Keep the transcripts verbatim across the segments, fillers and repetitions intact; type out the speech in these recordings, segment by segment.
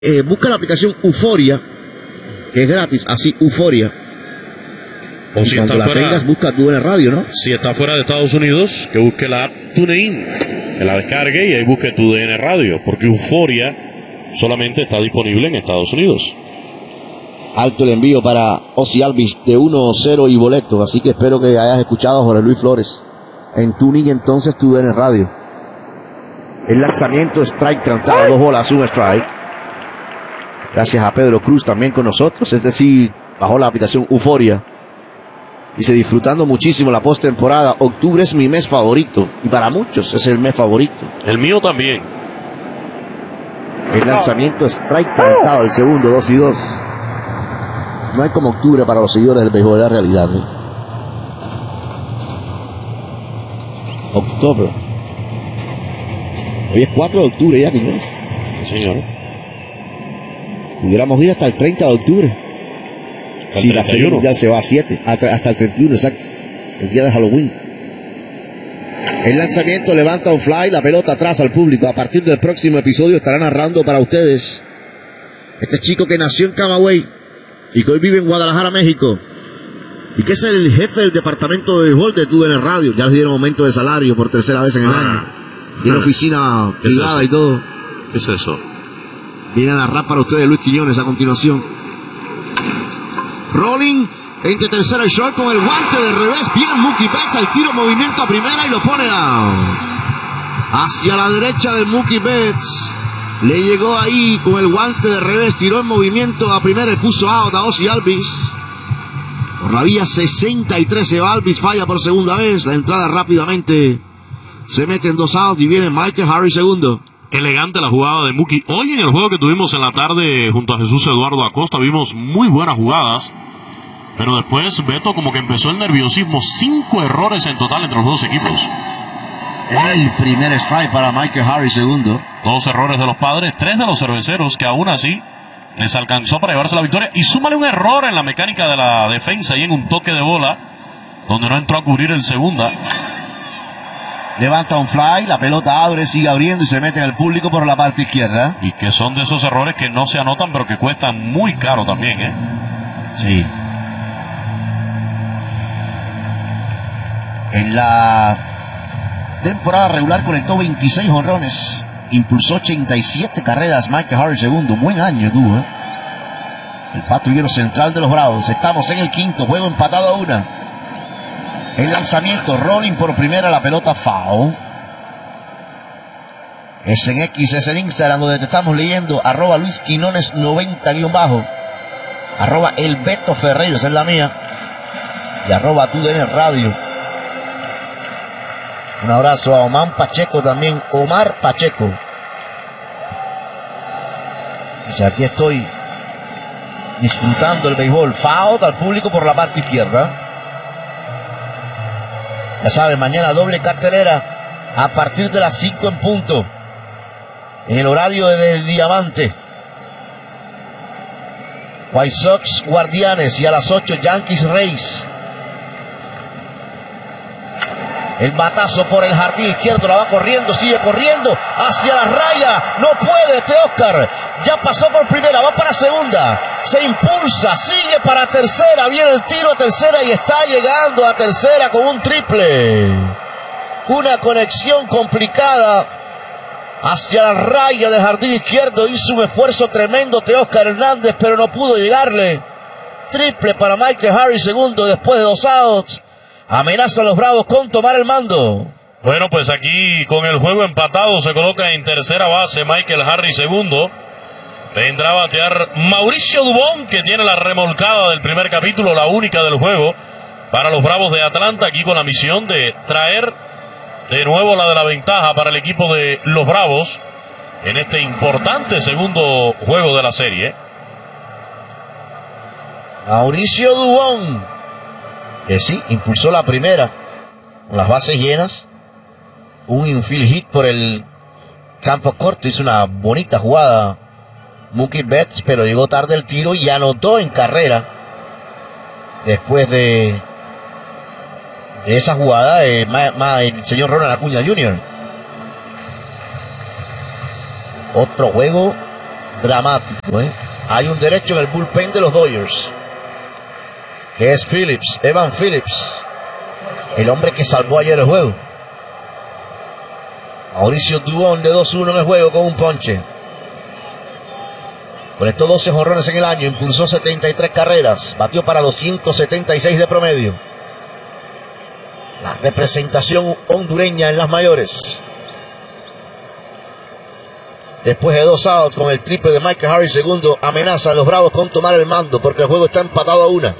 Eh, busca la aplicación Euforia, que es gratis, así Euforia. O y si cuando está la fuera, tengas, busca tú en el radio, ¿no? Si está fuera de Estados Unidos, que busque la app TuneIn, que la descargue y ahí busque tu D N Radio, porque Euforia solamente está disponible en Estados Unidos. Alto el envío para Ozzy Alvis de uno cero y boleto, así que espero que hayas escuchado a Jorge Luis Flores. En TuneIn entonces tu D N Radio. El lanzamiento strike cantado, dos bolas, un strike. Gracias a Pedro Cruz también con nosotros, es decir, bajo la aplicación Euforia. Dice, disfrutando muchísimo la postemporada. Octubre es mi mes favorito y para muchos es el mes favorito. El mío también. El lanzamiento strike cantado, el segundo, dos y dos. No hay como octubre para los seguidores del béisbol, de la realidad, ¿eh? Octubre. Hoy es cuatro de octubre ya, Quiñones. Sí, señor. Pudiéramos ir hasta el treinta de octubre. Hasta Si el la treinta y uno. serie ya se va a siete, hasta, hasta el treinta y uno, exacto. El día de Halloween. El lanzamiento levanta un fly, la pelota atrás al público. A partir del próximo episodio estará narrando para ustedes este chico que nació en Camagüey y que hoy vive en Guadalajara, México, y que es el jefe del departamento de béisbol de tu D N Radio. Ya les dieron aumento de salario por tercera vez en el Ah. año. Tiene oficina ¿Qué es privada eso? y todo. ¿Qué es eso? Viene a narrar para ustedes Luis Quiñones a continuación. Rolling entre tercera y short con el guante de revés. Bien, Mookie Betts al tiro, movimiento a primera y lo pone out. Hacia la derecha de Mookie Betts. Le llegó ahí con el guante de revés, tiró en movimiento a primera y puso out a Ozzy Alvis. Por la vía sesenta y tres se va Alvis, falla por segunda vez. La entrada rápidamente se mete en dos outs y viene Michael Harris segundo. Elegante la jugada de Mookie. Hoy en el juego que tuvimos en la tarde junto a Jesús Eduardo Acosta vimos muy buenas jugadas, pero después Beto como que empezó el nerviosismo. Cinco errores en total entre los dos equipos. El primer strike para Michael Harris segundo. Dos errores de los Padres, tres de los Cerveceros, que aún así les alcanzó para llevarse la victoria. Y súmale un error en la mecánica de la defensa y en un toque de bola donde no entró a cubrir el segunda. Levanta un fly, la pelota abre, sigue abriendo y se mete en el público por la parte izquierda. Y que son de esos errores que no se anotan, pero que cuestan muy caro también, ¿eh? Sí. En la temporada regular conectó veintiséis jonrones, impulsó ochenta y siete carreras. Michael Harris segundo, buen año tuvo, ¿eh? El patrullero central de los Bravos. Estamos en el quinto, juego empatado a una. El lanzamiento, rolling por primera, la pelota foul. Es en X, es en Instagram donde te estamos leyendo, arroba Luis Quinones noventa guión bajo, arroba el Beto Ferreiro, esa es la mía, y arroba tu D N Radio. Un abrazo a Omar Pacheco también, Omar Pacheco. Dice, aquí estoy disfrutando el béisbol. Foul al público por la parte izquierda. Ya saben, mañana doble cartelera a partir de las cinco en punto. En el horario del Diamante. White Sox, Guardianes, y a las ocho Yankees, Rays. El batazo por el jardín izquierdo, la va corriendo, sigue corriendo hacia la raya, no puede Teóscar, ya pasó por primera, va para segunda, se impulsa, sigue para tercera, viene el tiro a tercera y está llegando a tercera con un triple. Una conexión complicada hacia la raya del jardín izquierdo, hizo un esfuerzo tremendo Teóscar Hernández, pero no pudo llegarle. Triple para Michael Harris segundo después de dos outs. Amenazan los Bravos con tomar el mando. Bueno, pues aquí con el juego empatado se coloca en tercera base Michael Harris segundo. Vendrá a batear Mauricio Dubón, que tiene la remolcada del primer capítulo, la única del juego, para los Bravos de Atlanta, aquí con la misión de traer de nuevo la de la ventaja para el equipo de los Bravos en este importante segundo juego de la serie. Mauricio Dubón, que sí, impulsó la primera con las bases llenas. Un infield hit por el campo corto, hizo una bonita jugada Mookie Betts, pero llegó tarde el tiro y anotó en carrera después de, de esa jugada eh, ma, ma, el señor Ronald Acuña junior Otro juego dramático, ¿eh? Hay un derecho en el bullpen de los Dodgers, que es Phillips, Evan Phillips, el hombre que salvó ayer el juego. Mauricio Dubón de dos uno en el juego con un ponche. Conectó doce jonrones en el año, impulsó setenta y tres carreras, batió para doscientos setenta y seis de promedio. La representación hondureña en las mayores. Después de dos outs con el triple de Michael Harris segundo, amenaza a los Bravos con tomar el mando porque el juego está empatado a una.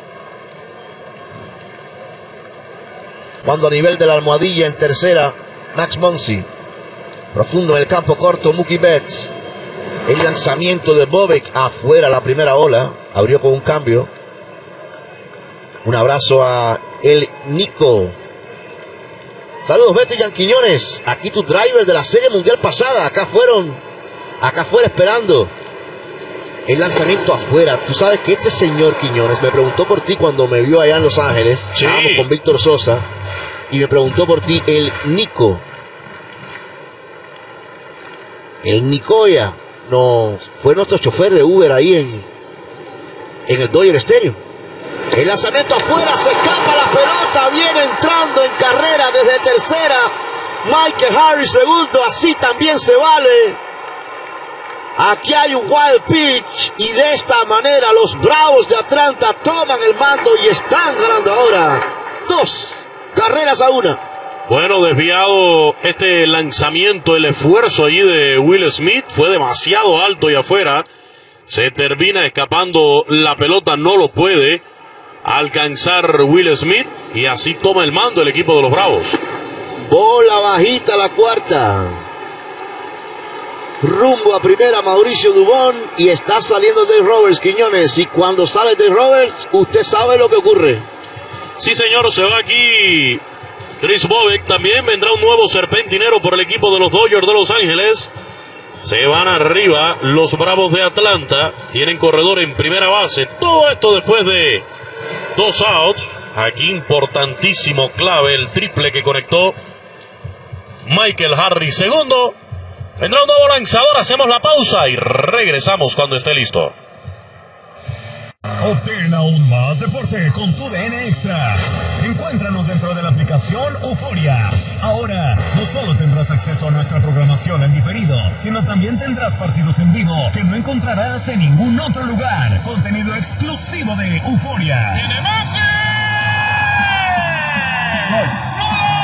Cuando a nivel de la almohadilla en tercera, Max Muncy. Profundo en el campo corto, Mookie Betts. El lanzamiento de Bobek afuera la primera ola. Abrió con un cambio. Un abrazo a el Nico. Saludos Beto y Jan Quiñones. Aquí tu driver de la Serie Mundial pasada. Acá fueron... Acá afuera esperando el lanzamiento afuera. Tú sabes que este señor Quiñones me preguntó por ti cuando me vio allá en Los Ángeles. Sí. Estábamos con Víctor Sosa. Y me preguntó por ti el Nico. El Nicoya. No, fue nuestro chofer de Uber ahí en, en el Dodger Stadium. El lanzamiento afuera. Se escapa la pelota. Viene entrando en carrera desde tercera. Michael Harris segundo. Así también se vale. Aquí hay un wild pitch y de esta manera los Bravos de Atlanta toman el mando y están ganando ahora dos carreras a una. Bueno, desviado este lanzamiento, el esfuerzo allí de Will Smith fue demasiado alto y afuera. Se termina escapando la pelota, no lo puede alcanzar Will Smith y así toma el mando el equipo de los Bravos. Bola bajita la cuarta. Rumbo a primera Mauricio Dubón y está saliendo Dave Roberts, Quiñones. Y cuando sale Dave Roberts, usted sabe lo que ocurre. Sí, señor, se va aquí Chris Bobek. También vendrá un nuevo serpentinero por el equipo de los Dodgers de Los Ángeles. Se van arriba los Bravos de Atlanta. Tienen corredor en primera base. Todo esto después de dos outs. Aquí importantísimo, clave, el triple que conectó Michael Harris segundo. Vendrá un nuevo lanzador, hacemos la pausa y regresamos cuando esté listo. Obtén aún más deporte con tu D N Extra. Encuéntranos dentro de la aplicación Euforia. Ahora, no solo tendrás acceso a nuestra programación en diferido, sino también tendrás partidos en vivo que no encontrarás en ningún otro lugar. Contenido exclusivo de Euforia. ¡Tiene Messi! ¡No!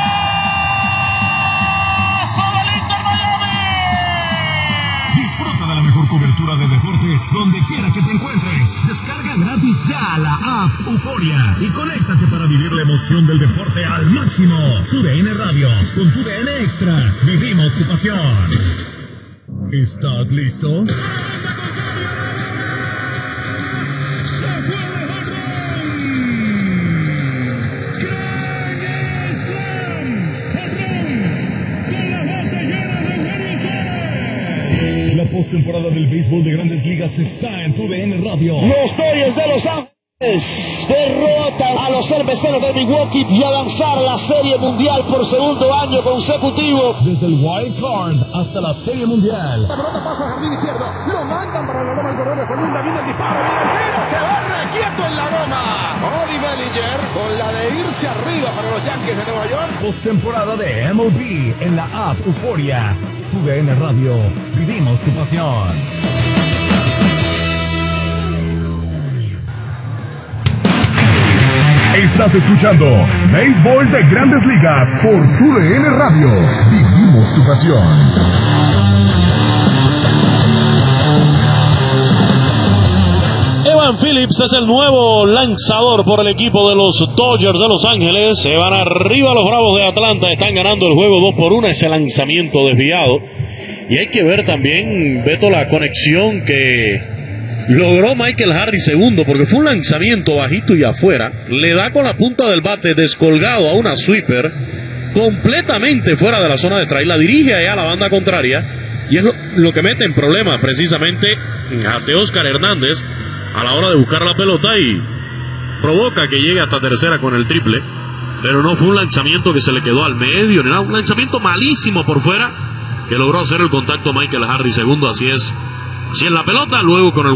Disfruta de la mejor cobertura de deportes donde quiera que te encuentres. Descarga gratis ya la app Euforia y conéctate para vivir la emoción del deporte al máximo. Tu D N Radio, con tu D N Extra, vivimos tu pasión. ¿Estás listo? La postemporada del béisbol de Grandes Ligas está en tu D N Radio. Los Dodgers de Los Ángeles derrotan a los cerveceros de Milwaukee y avanzar a la Serie Mundial por segundo año consecutivo. Desde el Wild Card hasta la Serie Mundial. La pelota pasa al jardín izquierdo. Lo mandan para la loma del corredor de segunda. Viene el disparo. Viene el tiro. Se va requieto en la loma. Cody Bellinger con la de irse arriba para los Yankees de Nueva York. Postemporada de M L B en la app Euforia. Tu D N Radio. Vivimos tu pasión. Estás escuchando Béisbol de Grandes Ligas por tu D N Radio. Vivimos tu pasión. Evan Phillips es el nuevo lanzador por el equipo de los Dodgers de Los Ángeles. Se van arriba los Bravos de Atlanta. Están ganando el juego dos por uno. Ese lanzamiento desviado. Y hay que ver también, Beto, la conexión que logró Michael Harris segundo, porque fue un lanzamiento bajito y afuera. Le da con la punta del bate descolgado a una sweeper completamente fuera de la zona de strike. La dirige allá a la banda contraria. Y es lo, lo que mete en problemas precisamente a Teóscar Hernández a la hora de buscar la pelota y provoca que llegue hasta tercera con el triple. Pero no fue un lanzamiento que se le quedó al medio, ni nada, un lanzamiento malísimo por fuera que logró hacer el contacto Michael Harris segundo. Así es, Así es la pelota, luego con el